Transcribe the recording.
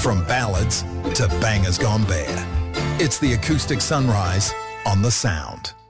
From ballads to bangers gone bare. It's the acoustic sunrise on The Sound.